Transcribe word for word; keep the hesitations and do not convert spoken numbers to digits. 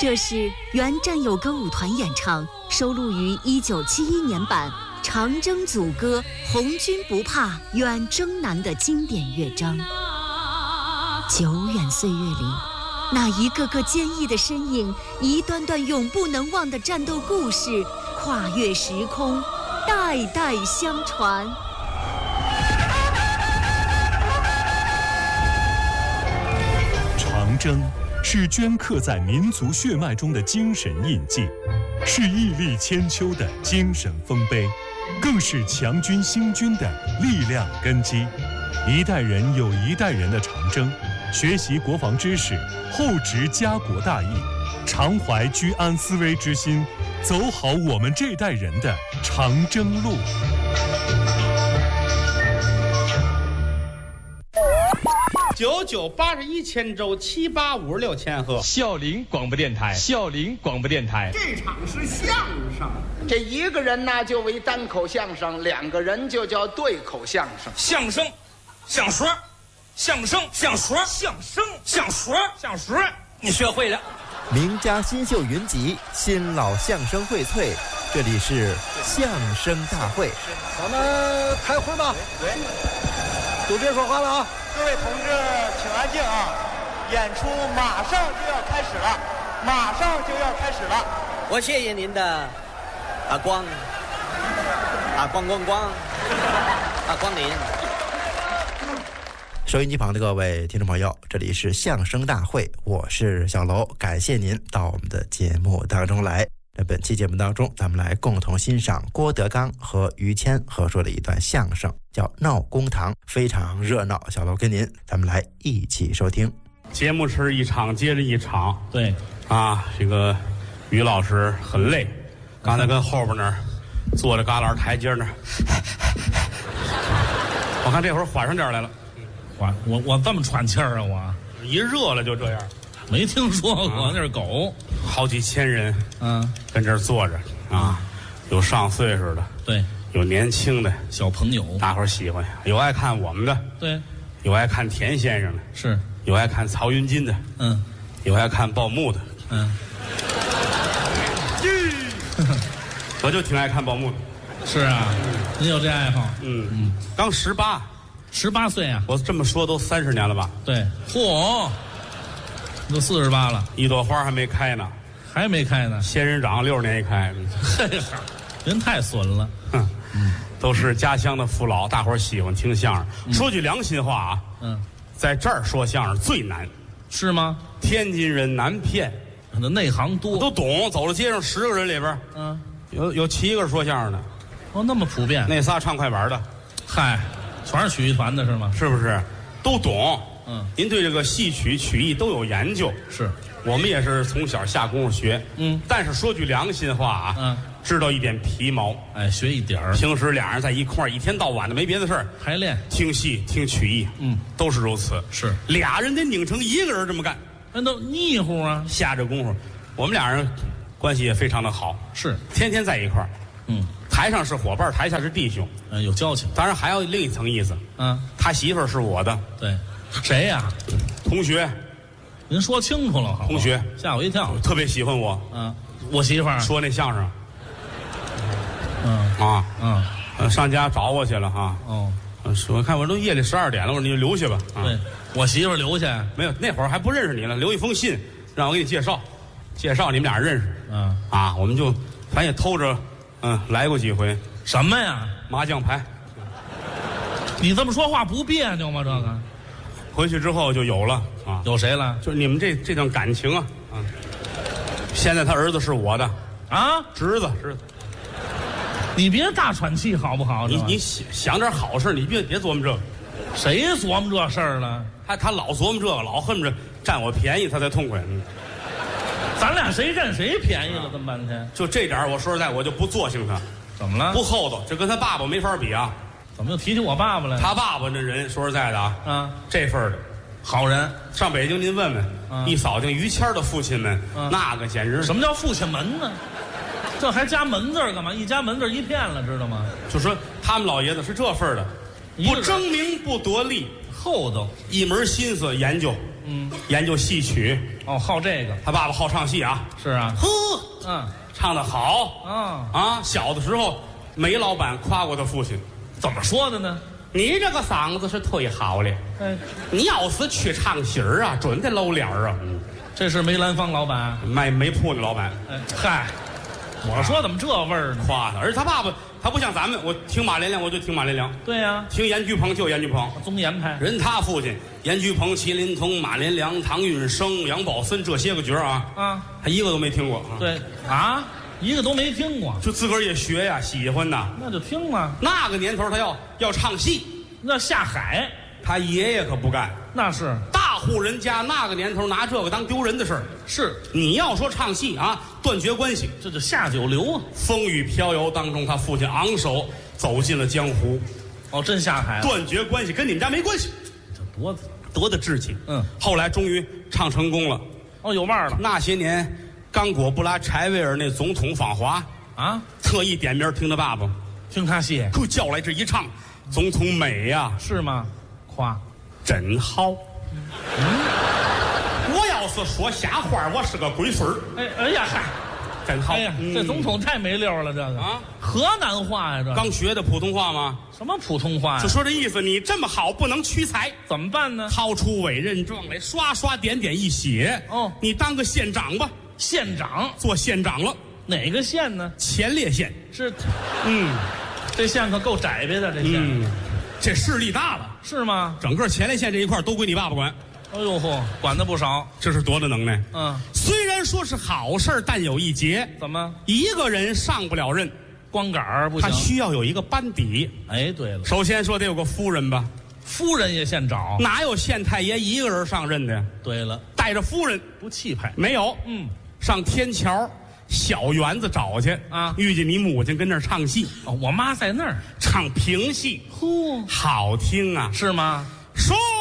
这是原战友歌舞团演唱，收录于一九七一年版《长征组歌·红军不怕远征难》的经典乐章。久远岁月里，那一个个坚毅的身影，一段段永不能忘的战斗故事，跨越时空，代代相传。 长征是镌刻在民族血脉中的精神印记，是屹立千秋的精神丰碑，更是强军兴军的力量根基。一代人有一代人的长征，学习国防知识，厚植家国大义，常怀居安思危之心，走好我们这代人的长征路。 九九八十一千周，七八五十六千赫。 孝陵广播电台，孝陵广播电台。 这场是相声， 这一个人呢就为单口相声，两个人就叫对口相声。 相声，相说，相声，相说，相声，相说，相说，你学会了。 名家新秀云集，新老相声荟萃，这里是相声大会。 咱们开会吧。 对， 都别说话了啊！ 各位同志，请安静啊！演出马上就要开始了，马上就要开始了。 我谢谢您的啊光啊光光光啊光临。 收音机旁的各位听众朋友，这里是相声大会，我是小楼，感谢您到我们的节目当中来。在本期节目当中，咱们来共同欣赏郭德纲和于谦合说的一段相声，叫《闹公堂》，非常热闹。小楼跟您，咱们来一起收听。 节目是一场接着一场， 对啊，这个于老师很累，刚才跟后边那儿坐着旮旯台阶那儿，我看这会儿缓上点来了。 我我我这么喘气儿啊！我一热了就这样， 没听说过，啊、那是狗。 好几千人， 嗯， 跟这儿坐着啊，有上岁数的， 对， 有年轻的小朋友， 大伙儿喜欢，有爱看我们的， 对， 有爱看田先生的， 是， 有爱看曹云金的， 嗯， 有爱看报幕的， 嗯， 我就挺爱看报幕的。 是啊，您有这爱好？ 嗯嗯，刚十八， 十八岁啊！ 我这么说都三十年了吧？ 对，嚯，都四十八了， 一朵花还没开呢， 还没开呢。 仙人掌六十年一开， 嘿哈，人太损了。 哼，嗯，都是家乡的父老，大伙儿喜欢听相声。 嗯、 说句良心话啊， 嗯， 在这儿说相声最难， 是吗？ 天津人难骗， 那内行多， 都懂。走到街上十个人里边， 嗯， 有有七个说相声的。 哦，那么普遍？ 那仨唱快板的， 嗨，全是曲艺团的是吗？ 是不是？都懂。 嗯， 您对这个戏曲曲艺都有研究。 是， 我们也是从小下功夫学。 嗯， 但是说句良心话啊， 嗯， 知道一点皮毛。 哎，学一点儿。 平时俩人在一块儿，一天到晚的没别的事儿， 排练、 听戏、听曲艺， 嗯， 都是如此。 是， 俩人得拧成一个人这么干， 那都腻乎啊。 下这功夫，我们俩人关系也非常的好， 是， 天天在一块儿。 嗯， 台上是伙伴，台下是弟兄， 嗯，有交情。 当然还有另一层意思， 嗯， 他媳妇儿是我的， 对，谁呀？ 同学。 您说清楚了，好不好？ 同学， 吓我一跳， 特别喜欢我。 嗯，我媳妇儿说那相声， 嗯啊， 嗯， 呃，上家找我去了哈。 哦， 我看我都夜里十二点了，我说你就留下吧。啊、 对，我媳妇儿留下没有，那会儿还不认识你了，留一封信让我给你介绍，介绍你们俩认识。 嗯啊，我们就咱也偷着。嗯，来过几回。 什么呀？ 麻将牌。 你这么说话不别扭吗？这个， 回去之后就有了啊。 有谁了？ 就是你们这这段感情啊啊。现在他儿子是我的啊， 侄子侄子。 你别大喘气好不好？ 你你想想点好事，你别别琢磨这个。 谁琢磨这事儿了？ 他他老琢磨这个，老恨着占我便宜，他才痛快。嗯。 咱俩谁占谁便宜了？这么半天， 就这点我说实在，我就不作兴他。 怎么了？ 不厚道，这跟他爸爸没法比啊。 怎么又提起我爸爸来了？ 他爸爸那人，说实在的啊， 啊， 这份儿的好人。 上北京您问问， 啊、 一扫听于谦的父亲们，啊、那个简直。 什么叫父亲门呢？这还加门字干嘛？一加门字一骗了，知道吗？ 就说他们老爷子是这份儿的，不争名不得利， 厚道， 一门心思研究， 嗯， 研究戏曲。 哦，好这个。 他爸爸好唱戏啊。 是啊。 呵， 嗯， 唱得好。 啊啊，小的时候梅老板夸过他父亲， 怎么说的呢？ 你这个嗓子是忒好了。 哎， 你要是去唱戏儿啊，准得露脸儿啊。嗯， 这是梅兰芳老板， 卖煤铺的老板。 哎，嗨，我说怎么这味儿呢？ 夸他，而且他爸爸他不像咱们，我听马连良我就听马连良， 对呀、啊， 听严菊鹏就严菊鹏， 宗严派。 人他父亲严菊鹏、麒麟童、马连良、唐运生、杨宝森这些个角啊， 啊， 他一个都没听过。 对啊，一个都没听过， 就自个儿也学呀，喜欢呐， 那就听嘛。 那个年头他要要唱戏， 那下海， 他爷爷可不干。 那是大户人家那个年头拿这个当丢人的事儿。 是， 你要说唱戏啊，断绝关系， 这就下九流啊。 风雨飘摇当中，他父亲昂首走进了江湖。 哦，真下海了， 断绝关系，跟你们家没关系。 这多多大志气！ 嗯， 后来终于唱成功了。 哦，有腕儿了。 那些年，刚果布拉柴维尔那总统访华啊， 特意点名听他爸爸， 听他戏， 给我叫来这一唱，总统美呀、啊， 是吗？夸， 真好。嗯，我要是说瞎话，我是个龟孙儿。 哎哎呀嗨， 真好。 哎呀， 嗯、 这总统太没溜了，这个啊， 河南话呀，这刚学的普通话吗？ 什么普通话呀？ 就说这意思，你这么好，不能屈才， 怎么办呢？ 掏出委任状来，刷刷点点一写。 哦， 你当个县长吧。 县长， 做县长了。 哪个县呢？ 前列县。 是， 嗯， 这县可够窄别的，这县。 嗯，这势力大了。 是吗？ 整个前列县这一块都归你爸爸管。 哎呦嚯，管的不少， 这是多大能耐？ 嗯， 虽然说是好事但有一节。 怎么？ 一个人上不了任， 光杆儿不行， 他需要有一个班底。 哎，对了， 首先说得有个夫人吧， 夫人也现找， 哪有县太爷一个人上任的？ 对了， 带着夫人不气派， 没有。 嗯， 上天桥小园子找去啊， 遇见你母亲跟那儿唱戏。 哦，我妈在那儿唱评戏， 呼， 好听啊， 是吗？